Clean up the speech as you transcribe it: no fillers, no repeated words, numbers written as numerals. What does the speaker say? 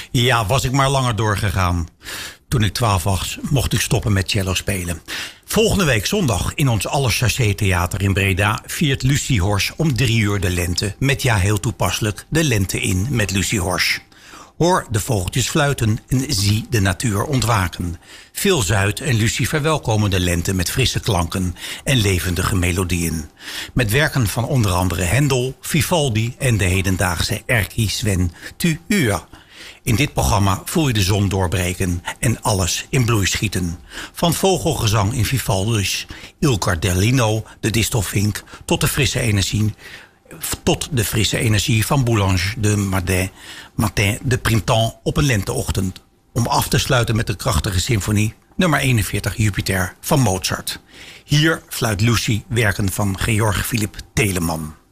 Ja, was ik maar langer doorgegaan. Toen ik 12 was, mocht ik stoppen met cello spelen. Volgende week zondag in ons Allerchassé Theater in Breda viert Lucie Horsch om 3 uur de lente. Met ja, heel toepasselijk, de lente in met Lucie Horsch. Hoor de vogeltjes fluiten en zie de natuur ontwaken. Phil Zuid en Lucie verwelkomen de lente met frisse klanken en levendige melodieën. Met werken van onder andere Hendel, Vivaldi en de hedendaagse Erky Sven Tuur. In dit programma voel je de zon doorbreken en alles in bloei schieten. Van vogelgezang in Vivaldi's Il Cardellino, de distelvink, tot de frisse energie van Boulange de Matin de Printemps op een lenteochtend. Om af te sluiten met de krachtige symfonie nummer 41 Jupiter van Mozart. Hier fluit Lucie werken van Georg Philipp Telemann.